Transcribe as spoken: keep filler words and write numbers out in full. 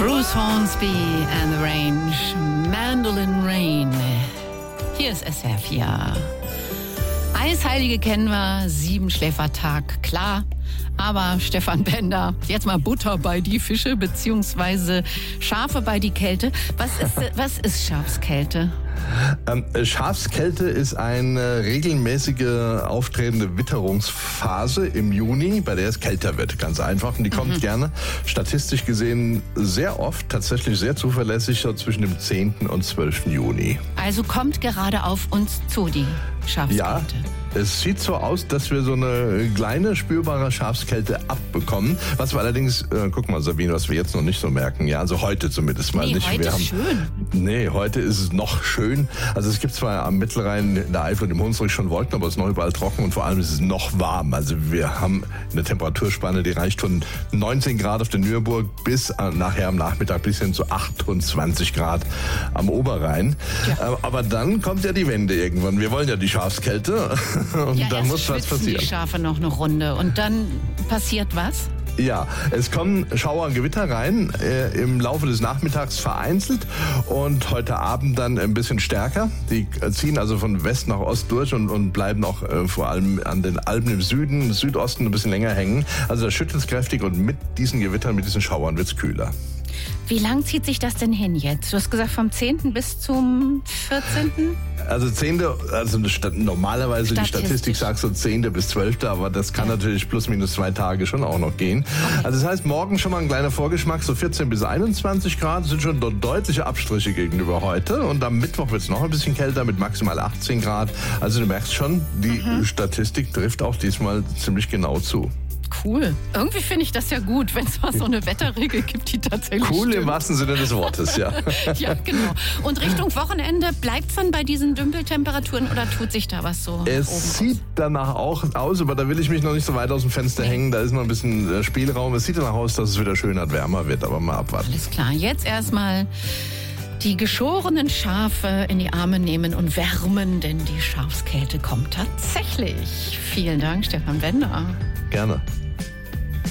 Bruce Hornsby and the Range, Mandolin Rain. Hier ist S R vier. Eisheilige kennen wir, Siebenschläfertag, klar. Aber Stefan Bender, jetzt mal Butter bei die Fische, beziehungsweise Schafe bei die Kälte. Was ist, was ist Schafskälte? Ähm, Schafskälte ist eine regelmäßige auftretende Witterungsphase im Juni, bei der es kälter wird, ganz einfach. Und die kommt mhm. gerne, statistisch gesehen, sehr oft, tatsächlich sehr zuverlässig, so zwischen dem zehnten und zwölften Juni. Also kommt gerade auf uns zu, die Schafskälte. Ja. Es sieht so aus, dass wir so eine kleine, spürbare Schafskälte abbekommen. Was wir allerdings, äh, guck mal, Sabine, was wir jetzt noch nicht so merken. Ja, also heute zumindest mal nee, nicht. Heute wir ist haben, schön. Nee, heute ist es noch schön. Also es gibt zwar am Mittelrhein, in der Eifel und im Hunsrück schon Wolken, aber es ist noch überall trocken und vor allem ist es noch warm. Also wir haben eine Temperaturspanne, die reicht von neunzehn Grad auf der Nürburg bis äh, nachher am Nachmittag bis hin zu achtundzwanzig Grad am Oberrhein. Ja. Äh, aber dann kommt ja die Wende irgendwann. Wir wollen ja die Schafskälte. Und ja, dann muss was passieren. Die Schafe noch eine Runde und dann passiert was? Ja, es kommen Schauer und Gewitter rein, äh, im Laufe des Nachmittags vereinzelt und heute Abend dann ein bisschen stärker. Die ziehen also von West nach Ost durch und, und bleiben auch äh, vor allem an den Alpen im Süden, Südosten ein bisschen länger hängen. Also da schüttelt es kräftig und mit diesen Gewittern, mit diesen Schauern wird es kühler. Wie lang zieht sich das denn hin jetzt? Du hast gesagt vom zehnten bis zum vierzehnten? Also zehnte, also normalerweise die Statistik sagt so zehnte bis zwölfte, aber das kann ja. natürlich plus minus zwei Tage schon auch noch gehen. Okay. Also das heißt, morgen schon mal ein kleiner Vorgeschmack, so vierzehn bis einundzwanzig Grad, das sind schon deutliche Abstriche gegenüber heute. Und am Mittwoch wird es noch ein bisschen kälter mit maximal achtzehn Grad. Also du merkst schon, die mhm. Statistik trifft auch diesmal ziemlich genau zu. Cool. Irgendwie finde ich das ja gut, wenn es mal so eine Wetterregel gibt, die tatsächlich Cool stimmt. Im wahrsten Sinne des Wortes, ja. Ja, genau. Und Richtung Wochenende, bleibt es dann bei diesen Dümpeltemperaturen oder tut sich da was so? Es sieht danach auch aus, aber da will ich mich noch nicht so weit aus dem Fenster nee. hängen. Da ist noch ein bisschen Spielraum. Es sieht danach aus, dass es wieder schön und wärmer wird, aber mal abwarten. Alles klar. Jetzt erstmal die geschorenen Schafe in die Arme nehmen und wärmen, denn die Schafskälte kommt tatsächlich. Vielen Dank, Stefan Bender. Gerne.